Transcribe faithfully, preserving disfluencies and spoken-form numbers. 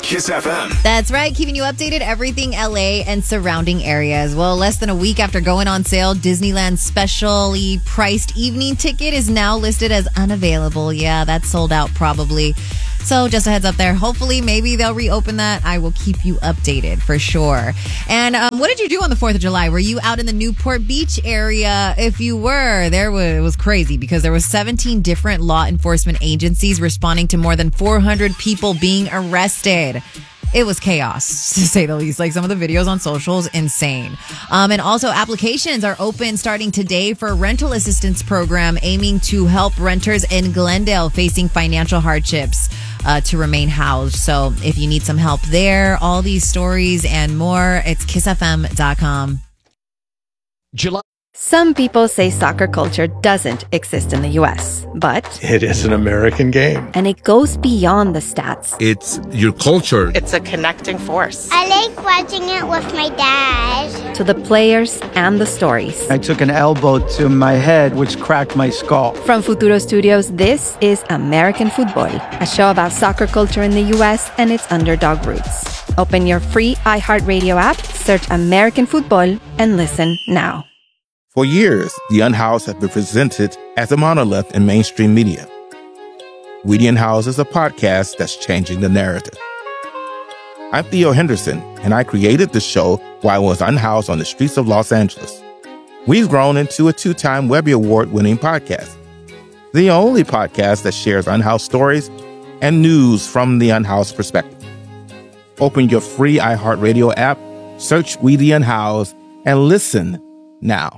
Kiss F M. That's right, keeping you updated, everything L A and surrounding areas. Well, less than a week after going on sale, Disneyland's specially priced evening ticket is now listed as unavailable. Yeah, that's sold out probably. So just a heads up there. Hopefully, maybe they'll reopen that. I will keep you updated for sure. And um, what did you do on the fourth of July? Were you out in the Newport Beach area? If you were, there was, it was crazy because there were seventeen different law enforcement agencies responding to more than four hundred people being arrested. It was chaos, to say the least. Like, some of the videos on socials, insane. Um, and also, applications are open starting today for a rental assistance program aiming to help renters in Glendale facing financial hardships uh, to remain housed. So if you need some help there, all these stories and more, it's kiss f m dot com. July. Some people say soccer culture doesn't exist in the U S, but it is an American game. And it goes beyond the stats. It's your culture. It's a connecting force. I like watching it with my dad. To the players and the stories. I took an elbow to my head, which cracked my skull. From Futuro Studios, this is American Football, a show about soccer culture in the U S and its underdog roots. Open your free iHeartRadio app, search American Football, and listen now. For years, The Unhoused has been presented as a monolith in mainstream media. We The Unhoused is a podcast that's changing the narrative. I'm Theo Henderson, and I created the show while I was unhoused on the streets of Los Angeles. We've grown into a two-time Webby Award-winning podcast, the only podcast that shares unhoused stories and news from the unhoused perspective. Open your free iHeartRadio app, search We The Unhoused, and listen now.